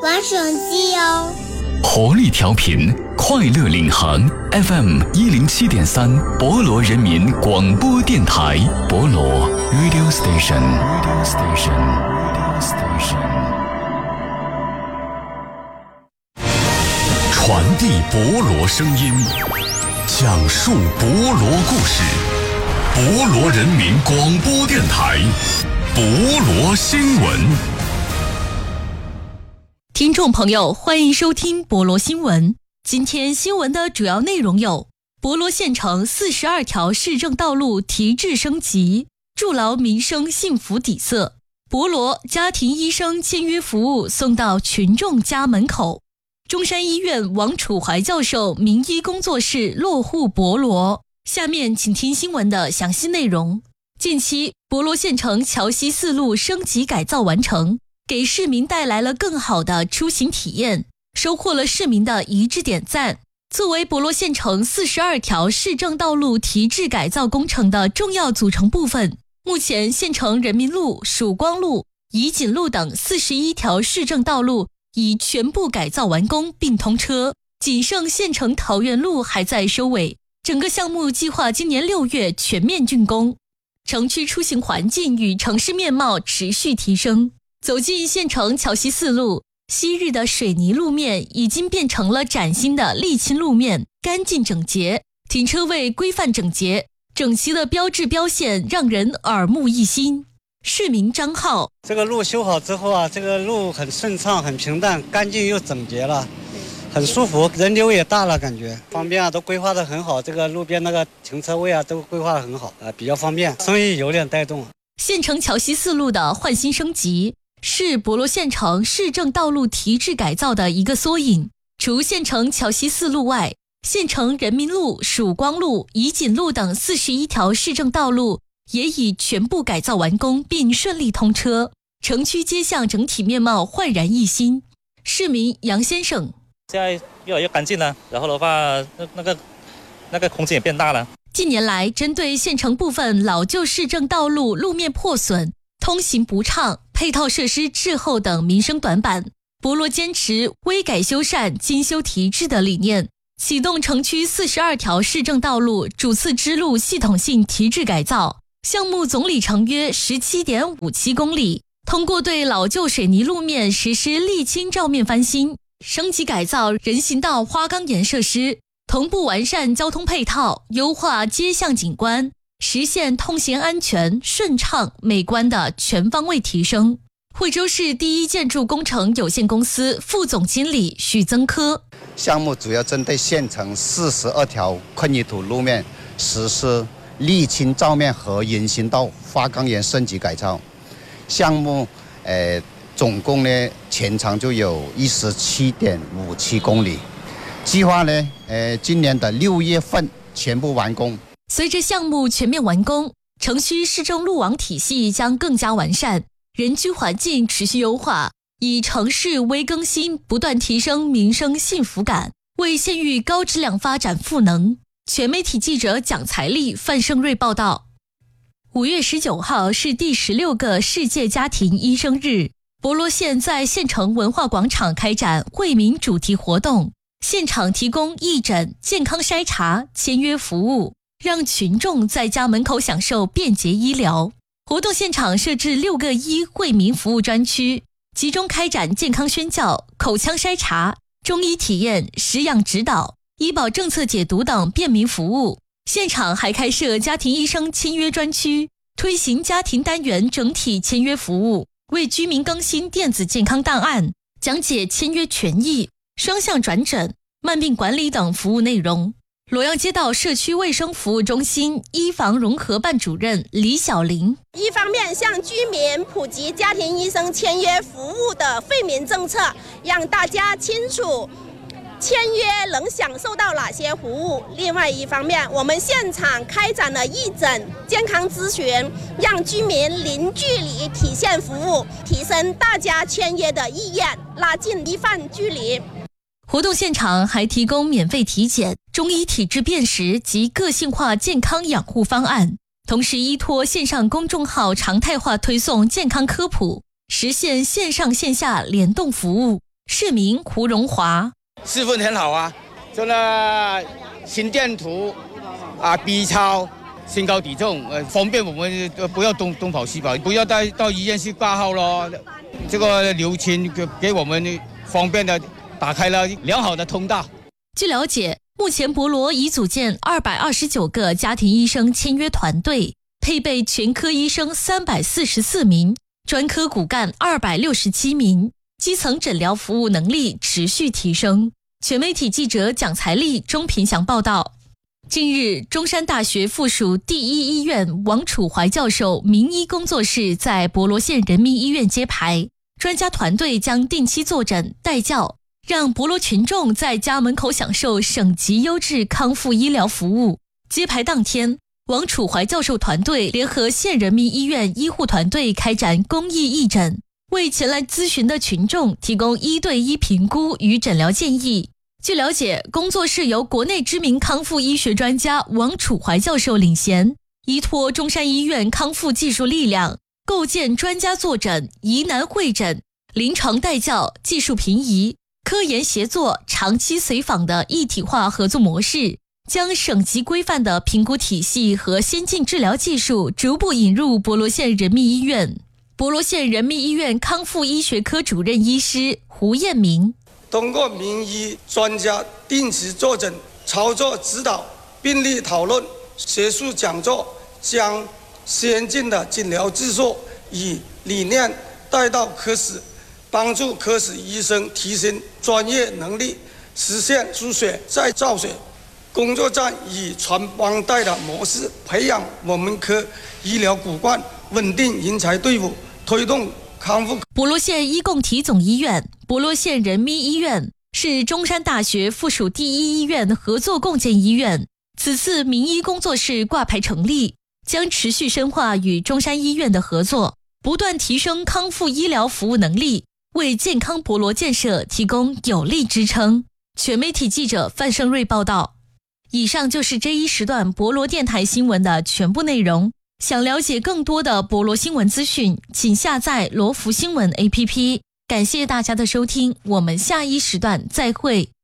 玩手机哦。 活力调频，快乐领航 FM 107.3，博罗人民广播电台，博罗 Radio Station。传递博罗声音，讲述博罗故事，博罗人民广播电台，博罗新闻。 听众朋友，欢迎收听博罗新闻。今天新闻的主要内容有：博罗县城42条市政道路提质升级，筑牢民生幸福底色；博罗家庭医生签约服务送到群众家门口；中山医院王楚怀教授名医工作室落户博罗。下面请听新闻的详细内容。近期，博罗县城桥西4路升级改造完成，给市民带来了更好的出行体验，收获了市民的一致点赞。作为博罗县城42条市政道路提质改造工程的重要组成部分，目前县城人民路、曙光路、怡锦路等41条市政道路已全部改造完工并通车，仅剩县城桃园路还在收尾。整个项目计划今年6月全面竣工。城区出行环境与城市面貌持续提升。走进县城桥西4路，昔日的水泥路面已经变成了崭新的沥青路面，干净整洁，停车位规范整洁，整齐的标志标线让人耳目一新。市民张浩： 这个路修好之后啊，这个路很顺畅，很平淡，干净又整洁了，很舒服，人流也大了，感觉方便啊，都规划得很好。这个路边那个停车位啊，都规划得很好，比较方便，生意有点带动。 县城桥西4路的换新升级是博罗县城市政道路提质改造的一个缩影。除县城桥西4路外，县城人民路、曙光路、怡锦路等41条市政道路也已全部改造完工并顺利通车，城区街巷整体面貌焕然一新。市民杨先生： 现在越来越干净了，然后的话那个空间也变大了。 近年来，针对县城部分老旧市政道路路面破损、通行不畅、配套设施滞后等民生短板，博罗坚持微改修缮、精修提质的理念，启动城区42条市政道路主次支路系统性提质改造，项目总里程约 17.57 公里，通过对老旧水泥路面实施沥青照面翻新，升级改造人行道花岗岩设施，同步完善交通配套，优化街巷景观，实现通行安全、顺畅、美观的全方位提升。惠州市第一建筑工程有限公司副总经理许增科： 项目主要针对县城42条混凝土路面实施沥青照面和人行道花岗岩升级改造。项目总共呢全长就有 17.57 公里，计划呢今年的6月份全部完工。 随着项目全面完工，城区市政路网体系将更加完善，人居环境持续优化，以城市微更新不断提升民生幸福感，为县域高质量发展赋能。全媒体记者蒋才丽、范胜瑞报道。5月19号是第16个世界家庭医生日，博罗县在县城文化广场开展惠民主题活动，现场提供义诊、健康筛查、签约服务，让群众在家门口享受便捷医疗。活动现场设置6个医惠民服务专区，集中开展健康宣教、口腔筛查、中医体验、食养指导、医保政策解读等便民服务。现场还开设家庭医生签约专区，推行家庭单元整体签约服务，为居民更新电子健康档案，讲解签约权益、双向转诊、慢病管理等服务内容。罗阳街道社区卫生服务中心医防融合办主任李小玲： 一方面向居民普及家庭医生签约服务的惠民政策，让大家清楚签约能享受到哪些服务。另外一方面，我们现场开展了义诊、健康咨询，让居民零距离体现服务，提升大家签约的意愿，拉近医患距离。 活动现场还提供免费体检、中医体质辨识及个性化健康养护方案，同时依托线上公众号常态化推送健康科普，实现线上线下联动服务。 市民胡荣华。 气氛很好啊，真的心电图啊 B 超。身高体重，方便我们不要东跑西跑，不要到医院去挂号咯。这个流程给我们方便的打开了良好的通道。 据了解，目前博罗已组建229个家庭医生签约团队，配备全科医生344名，专科骨干267名，基层诊疗服务能力持续提升。全媒体记者蒋才丽、钟平祥报道。近日，中山大学附属第一医院王楚怀教授名医工作室在博罗县人民医院揭牌，专家团队将定期坐诊带教，让博罗群众在家门口享受省级优质康复医疗服务。揭牌当天，王楚怀教授团队联合县人民医院医护团队开展公益义诊，为前来咨询的群众提供1对1评估与诊疗建议。据了解，工作室由国内知名康复医学专家王楚怀教授领衔，依托中山医院康复技术力量，构建专家坐诊、疑难会诊、临床带教、技术评议、科研协作、长期随访的一体化合作模式，将省级规范的评估体系和先进治疗技术逐步引入博罗县人民医院。博罗县人民医院康复医学科主任医师胡彦明。 通过名医专家定期坐诊、操作指导、病例讨论、学术讲座，将先进的诊疗技术与理念带到科室，帮助科室医生提升专业能力，实现输血再造血、工作站以传帮带的模式，培养我们科医疗骨干，稳定人才队伍，推动康复。 博罗县医共体总医院、博罗县人民医院是中山大学附属第一医院合作共建医院。此次名医工作室挂牌成立，将持续深化与中山医院的合作，不断提升康复医疗服务能力，为健康博罗建设提供有力支撑。全媒体记者范胜瑞报道。以上就是这一时段博罗电台新闻的全部内容。想了解更多的博罗新闻资讯，请下载罗福新闻 APP。感谢大家的收听，我们下一时段再会。